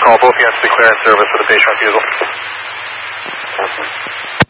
call both units to clear in service with a patient refusal.